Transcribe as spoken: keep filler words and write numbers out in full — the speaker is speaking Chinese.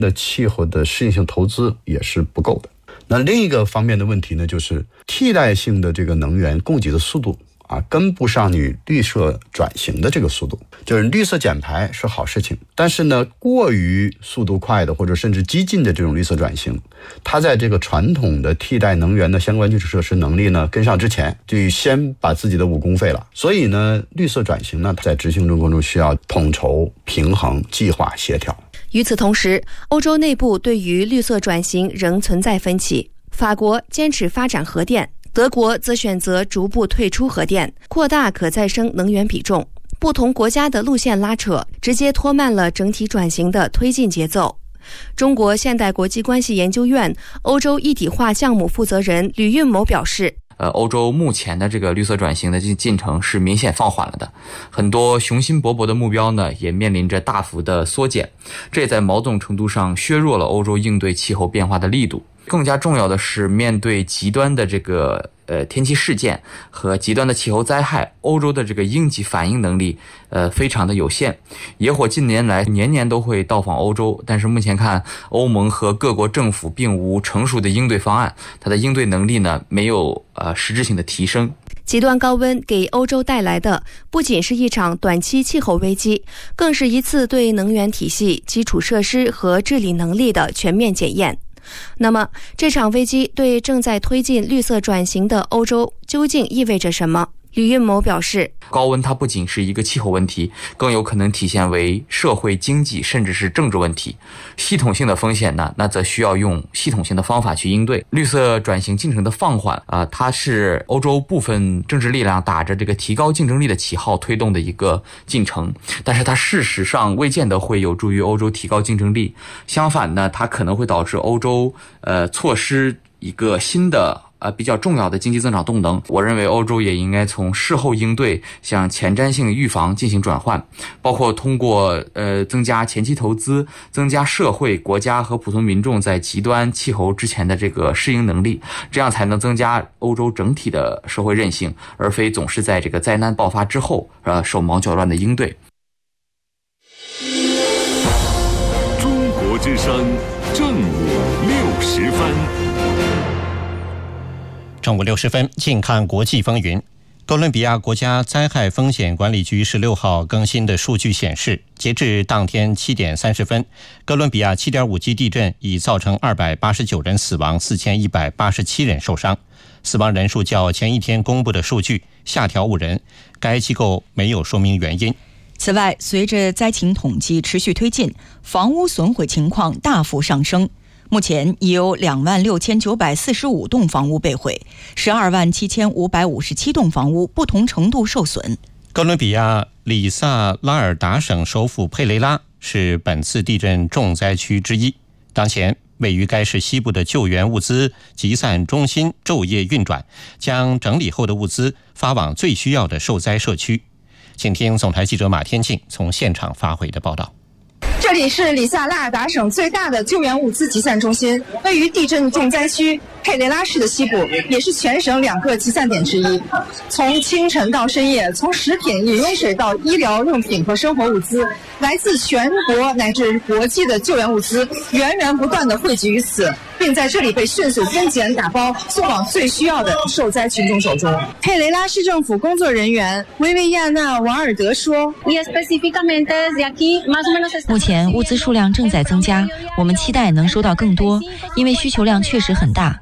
的气候的适应性投资也是不够的。那另一个方面的问题呢，就是替代性的这个能源供给的速度啊，跟不上你绿色转型的这个速度。就是绿色减排是好事情，但是呢，过于速度快的或者甚至激进的这种绿色转型，它在这个传统的替代能源的相关基础设施能力呢跟上之前，就先把自己的武功废了。所以呢，绿色转型呢，在执行中过程中需要统筹、平衡、计划、协调。 与此同时，欧洲内部对于绿色转型仍存在分歧。法国坚持发展核电，德国则选择逐步退出核电，扩大可再生能源比重。不同国家的路线拉扯，直接拖慢了整体转型的推进节奏。中国现代国际关系研究院欧洲一体化项目负责人吕运谋表示， 呃，欧洲目前的这个绿色转型的进程是明显放缓了的，很多雄心勃勃的目标呢，也面临着大幅的缩减，这也在某种程度上削弱了欧洲应对气候变化的力度。更加重要的是，面对极端的这个呃天气事件和极端的气候灾害，欧洲的这个应急反应能力呃非常的有限。野火近年来年年都会到访欧洲，但是目前看欧盟和各国政府并无成熟的应对方案，它的应对能力呢没有呃实质性的提升。 极端高温给欧洲带来的不仅是一场短期气候危机，更是一次对能源体系、基础设施和治理能力的全面检验。那么，这场危机对正在推进绿色转型的欧洲究竟意味着什么？吕运谋表示， 高温它不仅是一个气候问题，更有可能体现为社会、经济甚至是政治问题。系统性的风险呢，那则需要用系统性的方法去应对。绿色转型进程的放缓啊、呃，它是欧洲部分政治力量打着这个提高竞争力的旗号推动的一个进程，但是它事实上未见得会有助于欧洲提高竞争力。相反呢，它可能会导致欧洲呃错失一个新的呃，比较重要的经济增长动能。我认为欧洲也应该从事后应对向前瞻性预防进行转换，包括通过呃增加前期投资，增加社会、国家和普通民众在极端气候之前的这个适应能力，这样才能增加欧洲整体的社会韧性，而非总是在这个灾难爆发之后呃手忙脚乱的应对。 中国之声正午六十分。 正午六十分，近看国际风云。哥伦比亚国家灾害风险管理局十六号更新的数据显示，截至当天七点三十分，哥伦比亚 七点五 级地震已造成二百八十九人死亡，四千一百八十七人受伤，死亡人数较前一天公布的数据下调五人，该机构没有说明原因。 此外，随着灾情统计持续推进，房屋损毁情况大幅上升。目前已有两万六千九百四十五栋房屋被毁，十二万七千五百五十七栋房屋不同程度受损。 哥伦比亚里萨拉尔达省首府佩雷拉是本次地震重灾区之一。当前，位于该市西部的救援物资集散中心昼夜运转，将整理后的物资发往最需要的受灾社区。请听总台记者马天庆从现场发回的报道。 这里是里萨拉尔达省最大的救援物资集散中心，位于地震重灾区佩雷拉市的西部，也是全省两个集散点之一。从清晨到深夜，从食品、饮用水到医疗用品和生活物资，来自全国乃至国际的救援物资源源不断地汇集于此，并在这里被迅速分拣打包，送往最需要的受灾群众手中。佩雷拉市政府工作人员维维亚纳·瓦尔德说：“ 目前物资数量正在增加，我们期待能收到更多，因为需求量确实很大。